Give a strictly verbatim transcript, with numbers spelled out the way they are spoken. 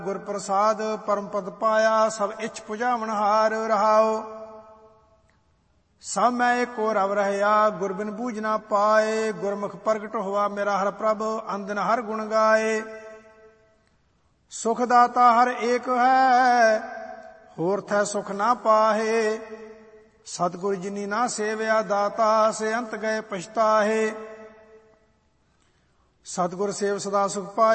ਗੁਰ ਪ੍ਰਸਾਦ ਪਰਮ ਪਦ ਪਾਇਆ, ਸਭ ਇੱਛ ਪੁਜਾਵਣ ਹਾਰ ਰਹਾਓ। ਸਭ ਮੈਂ ਏਕੋ ਰਵ ਰਹਿਆ, ਗੁਰ ਬਿਨ ਬੂਝ ਨਾ ਪਾਏ। ਗੁਰਮੁਖ ਪ੍ਰਗਟ ਹੋਆ ਮੇਰਾ ਹਰ ਪ੍ਰਭ, ਅੰਦਨ ਹਰ ਗੁਣ ਗਾਏ। ਸੁਖ ਦਾਤਾ ਹਰ ਏਕ ਹੈ, ਹੋਰ ਥੈ ਸੁਖ ਨਾ ਪਾਹੇ। ਸਤਿਗੁਰ ਜਿਨੀ ਨਾ ਸੇਵਿਆ ਦਾਤਾ, ਸੇ ਅੰਤ ਗਏ ਪਛਤਾਹੇ। ਸਤਿਗੁਰ ਸੇਵ ਸਦਾ ਸੁਖ ਪਾਏ।